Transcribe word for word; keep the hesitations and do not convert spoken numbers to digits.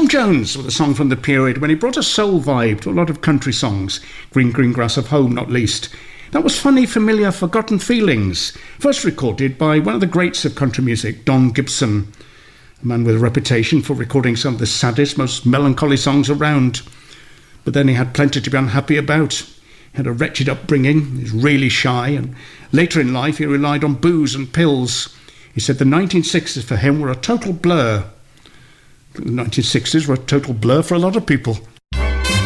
Tom Jones with a song from the period when he brought a soul vibe to a lot of country songs, Green Green Grass of Home not least. That was Funny, Familiar, Forgotten Feelings, first recorded by one of the greats of country music, Don Gibson, a man with a reputation for recording some of the saddest, most melancholy songs around. But then he had plenty to be unhappy about. He had a wretched upbringing, he was really shy, and later in life he relied on booze and pills. He said the nineteen sixties for him were a total blur. The nineteen sixties were a total blur for a lot of people.